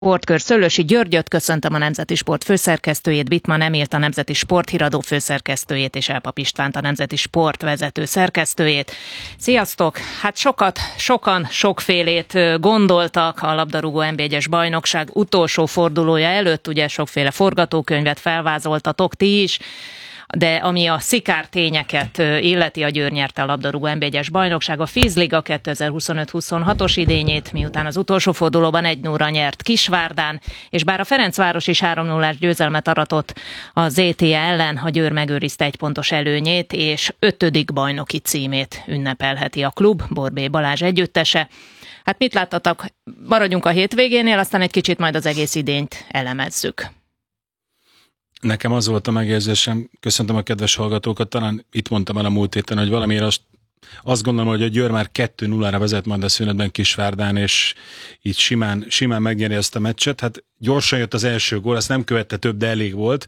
Sportkör Szőlősi Györgyöt, köszöntöm, a Nemzeti Sport főszerkesztőjét, Bittmann Emilt, a Nemzeti Sport híradó főszerkesztőjét, és Elpap Istvánt, a Nemzeti Sport vezető szerkesztőjét. Sziasztok! Hát sokan sokfélét gondoltak a labdarúgó NB1-es bajnokság utolsó fordulója előtt, ugye sokféle forgatókönyvet felvázoltatok ti is, de ami a szikártényeket illeti, a Győr nyerte a labdarúgó NB1-es bajnokság a Fízliga 2025-26-os idényét, miután az utolsó fordulóban 1-0-ra nyert Kisvárdán, és bár a Ferencváros is 3-0-ás győzelmet aratott a ZTE ellen, a Győr megőrizte 1 pontos előnyét, és 5. bajnoki címét ünnepelheti a klub, Borbély Balázs együttese. Hát mit láttatok? Maradjunk a hétvégénél, aztán egy kicsit majd az egész idényt elemezzük. Nekem az volt a megérzésem, köszöntöm a kedves hallgatókat, talán itt mondtam el a múlt héten, hogy valamiért azt gondolom, hogy a Győr már 2-0-ra vezet majd a szünetben Kisvárdán, és így simán megnyeri ezt a meccset. Hát gyorsan jött az első gól, azt nem követte több, de elég volt.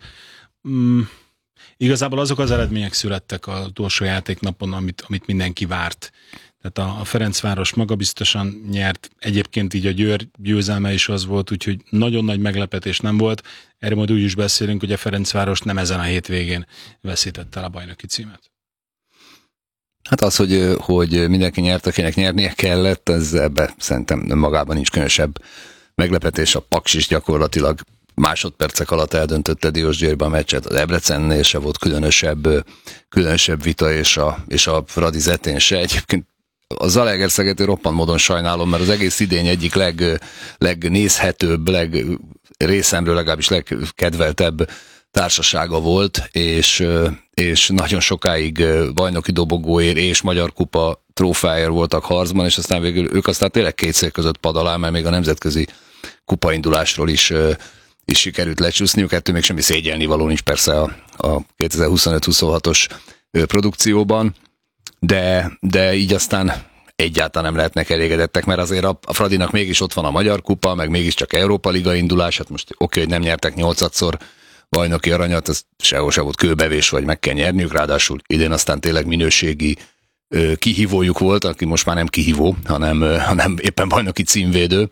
Igazából azok az eredmények születtek az utolsó játéknapon, amit mindenki várt. Tehát a Ferencváros magabiztosan nyert, egyébként így a Győr győzelme is az volt, úgyhogy nagyon nagy meglepetés nem volt. Erről majd úgy is beszélünk, hogy a Ferencváros nem ezen a hétvégén veszítette el a bajnoki címet. Hát az, hogy mindenki nyert, akinek nyernie kellett, ez ebben szerintem magában nincs különösebb meglepetés. A Paks is gyakorlatilag másodpercek alatt eldöntötte Diósgyőrben a meccset, a Debrecennél se volt különösebb vita, és a Fradi Zetén se. Egyébként a Zalaegerszeget roppant módon sajnálom, mert az egész idény egyik legnézhetőbb, részemről legalábbis legkedveltebb társasága volt, és nagyon sokáig bajnoki dobogóért és Magyar Kupa trófáért voltak harcban, és aztán végül ők aztán tényleg 2 szél között pad alá, mert még a nemzetközi kupaindulásról is sikerült lecsúszniuk, ettől még semmi szégyelnivaló nincs persze a 2025-26-os produkcióban, de így aztán egyáltalán nem lehetnek elégedettek, mert azért a Fradinak mégis ott van a Magyar Kupa, meg mégiscsak Európa Liga indulás, hát most oké, hogy nem nyertek 8-szor bajnoki aranyat, ez sehol se volt kőbevés, vagy meg kell nyerniük, ráadásul idén aztán tényleg minőségi kihívójuk volt, aki most már nem kihívó, hanem éppen bajnoki címvédő,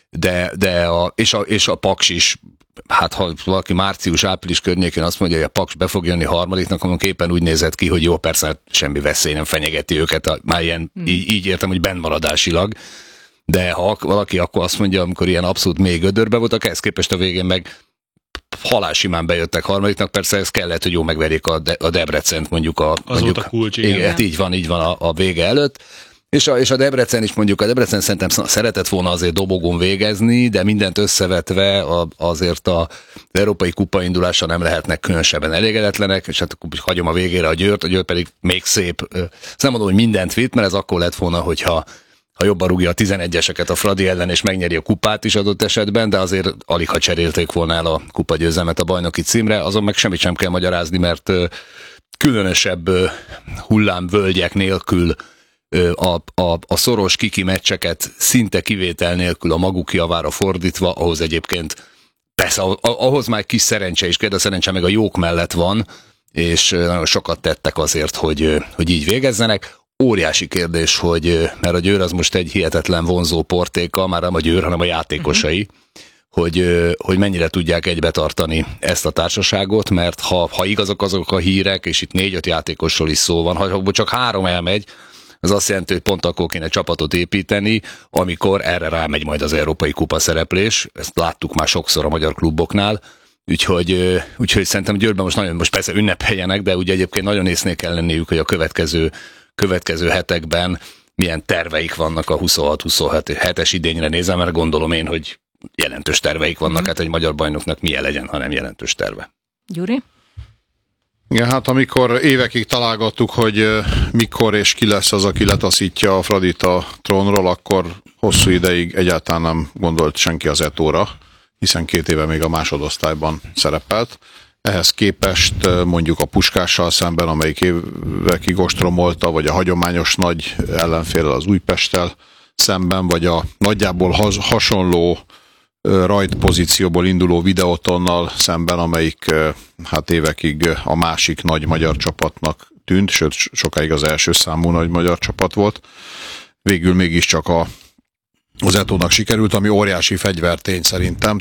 és a Paks is. Hát ha valaki március-április környékén azt mondja, hogy a Paks be fog jönni harmadiknak, akkor éppen úgy nézett ki, hogy jó, persze semmi veszély nem fenyegeti őket, már ilyen, így értem, hogy bennmaradásilag, de ha valaki akkor azt mondja, amikor ilyen abszolút mély gödörbe voltak, ehhez képest a végén meg halálsimán bejöttek harmadiknak, persze ez kellett, hogy jó megverjék a Debrecent mondjuk volt a kulcs, igen. Így van a vége előtt. És a Debrecen is mondjuk, a Debrecen szerintem szeretett volna azért dobogón végezni, de mindent összevetve azért az Európai Kupa indulása nem lehetnek különösebben elégedetlenek, és hát akkor hagyom a végére a Győr pedig még szép. Azt nem mondom, hogy mindent vitt, mert ez akkor lett volna, hogyha jobban rúgja a 11-eseket a Fradi ellen, és megnyeri a kupát is adott esetben, de azért alig ha cserélték volna el a kupagyőzelmet a bajnoki címre, azon meg semmit sem kell magyarázni, mert különösebb hullámvölgyek nélkül a szoros kiki meccseket szinte kivétel nélkül a maguk javára fordítva, ahhoz egyébként persze, ahhoz már kis szerencse is kell, de a szerencse meg a jók mellett van, és nagyon sokat tettek azért, hogy így végezzenek. Óriási kérdés, mert a Győr az most egy hihetetlen vonzó portéka, már nem a Győr, hanem a játékosai, hogy mennyire tudják egybe tartani ezt a társaságot, mert ha igazak azok a hírek, és itt 4-5 játékosról is szó van, ha csak 3 elmegy, az azt jelenti, hogy pont akkor kéne csapatot építeni, amikor erre rámegy majd az Európai Kupa szereplés. Ezt láttuk már sokszor a magyar kluboknál. Úgyhogy szerintem Győrben most persze ünnepeljenek, de ugye egyébként nagyon észnél kell lenniük, hogy a következő hetekben milyen terveik vannak a 26-27-es idényre nézve, mert gondolom én, hogy jelentős terveik vannak, hát egy magyar bajnoknak milyen legyen, ha nem jelentős terve. Gyuri? Igen, hát amikor évekig találgattuk, hogy mikor és ki lesz az, aki letaszítja a Fradit a trónról, akkor hosszú ideig egyáltalán nem gondolt senki az Etóra, hiszen 2 éve még a másodosztályban szerepelt. Ehhez képest mondjuk a Puskással szemben, amelyik évekig ostromolta, vagy a hagyományos nagy ellenféllel, az Újpesttel szemben, vagy a nagyjából hasonló rajt pozícióból induló Videótonnal szemben, amelyik hát évekig a másik nagy magyar csapatnak tűnt, sőt sokáig az első számú nagy magyar csapat volt. Végül mégiscsak az Etónak sikerült, ami óriási fegyvertény szerintem.